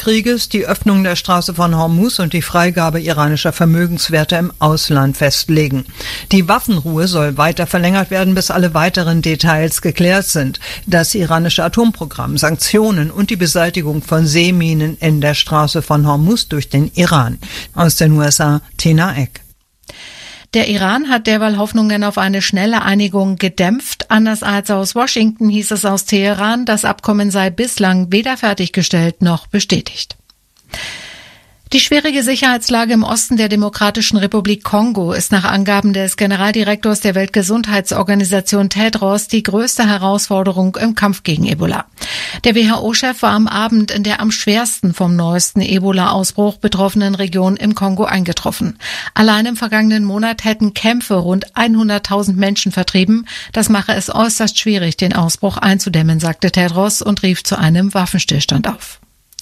Krieges die Öffnung der Straße von Hormuz und die Freigabe iranischer Vermögenswerte im Ausland festlegen. Die Waffenruhe soll weiter verlängert werden, bis alle weiteren Details geklärt sind. Das iranische Atomprogramm, Sanktionen und die Beseitigung von Seeminen in der Straße von Hormuz durch den Iran. Aus den USA, Tina Eck. Der Iran hat derweil Hoffnungen auf eine schnelle Einigung gedämpft. Anders als aus Washington hieß es aus Teheran, das Abkommen sei bislang weder fertiggestellt noch bestätigt. Die schwierige Sicherheitslage im Osten der Demokratischen Republik Kongo ist nach Angaben des Generaldirektors der Weltgesundheitsorganisation Tedros die größte Herausforderung im Kampf gegen Ebola. Der WHO-Chef war am Abend in der am schwersten vom neuesten Ebola-Ausbruch betroffenen Region im Kongo eingetroffen. Allein im vergangenen Monat hätten Kämpfe rund 100.000 Menschen vertrieben. Das mache es äußerst schwierig, den Ausbruch einzudämmen, sagte Tedros und rief zu einem Waffenstillstand auf.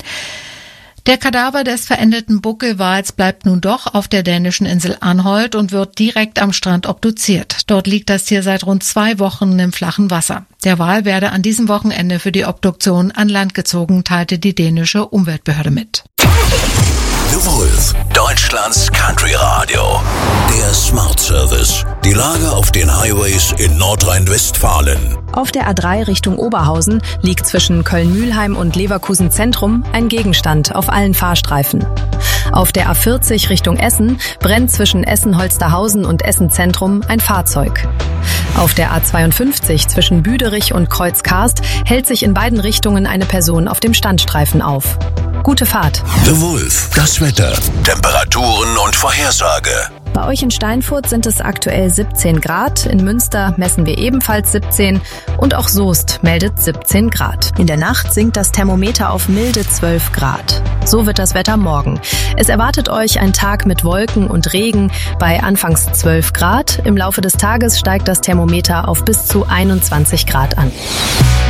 Der Kadaver des verendeten Buckelwals bleibt nun doch auf der dänischen Insel Anholt und wird direkt am Strand obduziert. Dort liegt das Tier seit rund 2 Wochen im flachen Wasser. Der Wal werde an diesem Wochenende für die Obduktion an Land gezogen, teilte die dänische Umweltbehörde mit. The Wolf, Deutschlands Country Radio. Der Smart Service. Die Lage auf den Highways in Nordrhein-Westfalen. Auf der A3 Richtung Oberhausen liegt zwischen Köln-Mühlheim und Leverkusen Zentrum ein Gegenstand auf allen Fahrstreifen. Auf der A40 Richtung Essen brennt zwischen Essen-Holsterhausen und Essen-Zentrum ein Fahrzeug. Auf der A52 zwischen Büderich und Kreuz-Karst hält sich in beiden Richtungen eine Person auf dem Standstreifen auf. Gute Fahrt. The Wolf, das Wetter, Temperaturen und Vorhersage. Bei euch in Steinfurt sind es aktuell 17 Grad, in Münster messen wir ebenfalls 17 und auch Soest meldet 17 Grad. In der Nacht sinkt das Thermometer auf milde 12 Grad. So wird das Wetter morgen. Es erwartet euch ein Tag mit Wolken und Regen bei anfangs 12 Grad. Im Laufe des Tages steigt das Thermometer auf bis zu 21 Grad an.